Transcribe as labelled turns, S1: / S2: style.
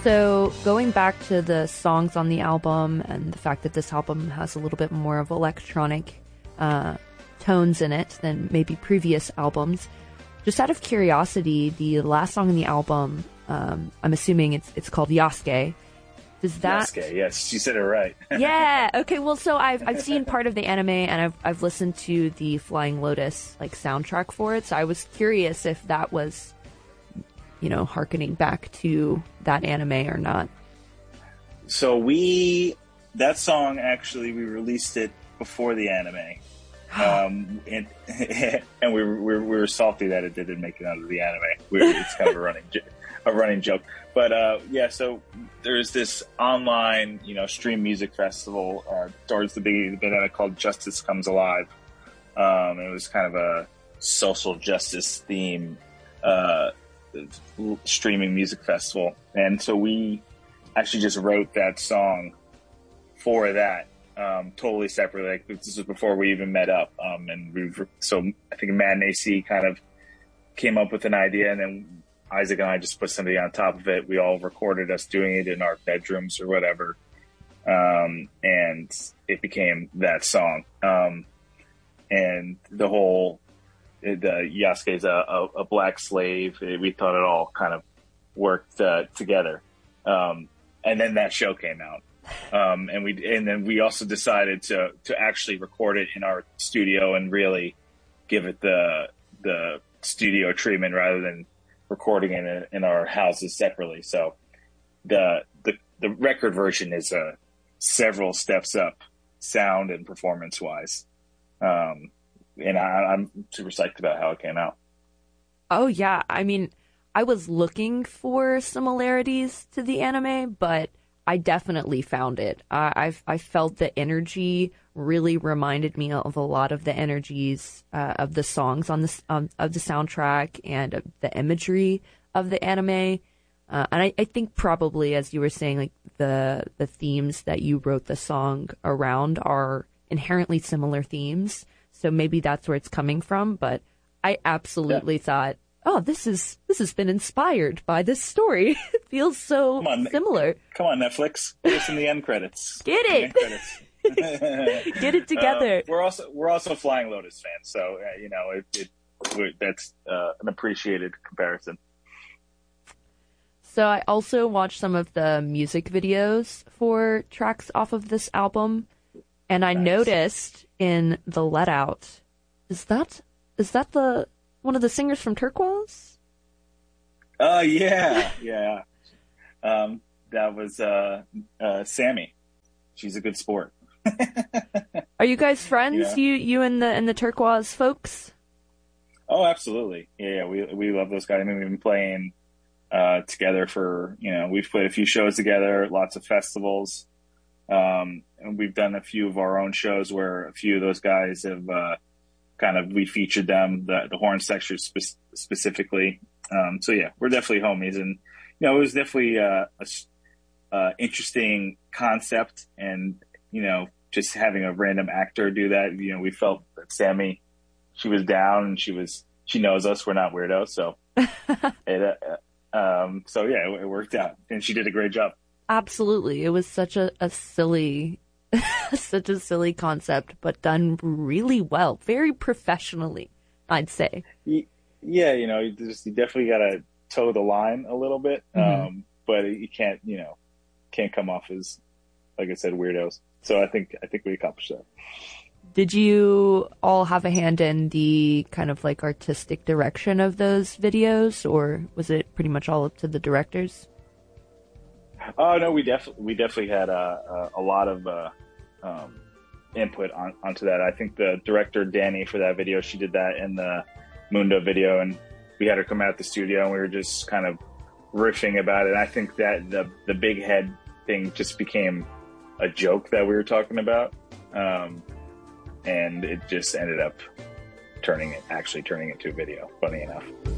S1: So going back to the songs on the album and the fact that this album has a little bit more of electronic tones in it than maybe previous albums, just out of curiosity, the last song in the album, I'm assuming it's called Yasuke. Does that...
S2: Yasuke, yes, you said it right.
S1: Yeah. Okay. Well, so I've seen part of the anime and I've listened to the Flying Lotus like soundtrack for it. So I was curious if that was, harkening back to that anime or not.
S2: So that song actually we released it before the anime, and we were salty that it didn't make it out of the anime. It's kind of a running joke. But so there's this online, stream music festival towards the beginning called Justice Comes Alive. It was kind of a social justice theme streaming music festival, and so we actually just wrote that song for that totally separately. Like, this was before we even met up, and so I think Matt and AC kind of came up with an idea, and then Isaac and I just put somebody on top of it. We all recorded us doing it in our bedrooms or whatever. And it became that song. And the Yasuke's a black slave. We thought it all kind of worked together. And then that show came out. And then we also decided to actually record it in our studio and really give it the studio treatment rather than recording in our houses separately. So the record version is several steps up sound and performance wise. And I'm super psyched about how it came out.
S1: Oh yeah. I mean, I was looking for similarities to the anime, but I definitely found it. I felt the energy really reminded me of a lot of the energies of the songs on of the soundtrack and of the imagery of the anime. And I think probably, as you were saying, like the themes that you wrote the song around are inherently similar themes. So maybe that's where it's coming from. But I absolutely thought, oh, this has been inspired by this story. It feels so similar.
S2: Come on, Netflix. Put us in the end credits.
S1: Get it. Get it together.
S2: We're also Flying Lotus fans, so that's an appreciated comparison.
S1: So I also watched some of the music videos for tracks off of this album, and I noticed in the let out, is that the one of the singers from Turquoise?
S2: Yeah. That was Sammy. She's a good sport.
S1: Are you guys friends?
S2: Yeah.
S1: You and the Turquoise folks?
S2: Oh, absolutely. Yeah. We love those guys. I mean, we've been playing together for, we've played a few shows together, lots of festivals. And we've done a few of our own shows where a few of those guys have we featured them, the horn section specifically. So yeah, we're definitely homies, and it was definitely a interesting concept, and just having a random actor do that. We felt that Sammy, she was down, and she knows us. We're not weirdos, so it worked out, and she did a great job.
S1: Absolutely, it was such a silly. Such a silly concept, but done really well, very professionally, I'd say.
S2: Yeah, you definitely got to toe the line a little bit, but you can't come off as, like I said, weirdos. So I think we accomplished that.
S1: Did you all have a hand in the kind of like artistic direction of those videos, or was it pretty much all up to the directors?
S2: Oh no, we definitely had a lot of input onto that. I think the director Danny for that video, she did that in the Mundo video, and we had her come out of the studio, and we were just kind of riffing about it. I think that the big head thing just became a joke that we were talking about, and it just ended up turning it into a video. Funny enough.